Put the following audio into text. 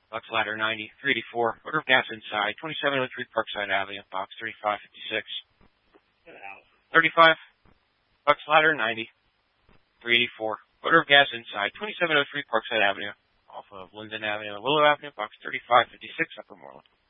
Box ladder 90, 384. Order of gas inside, 2703 Parkside Avenue, box 3556. 35. Box ladder 90, 384. Order of gas inside, 2703 Parkside Avenue, off of Linden Avenue and Willow Avenue, box 3556, Upper Moreland.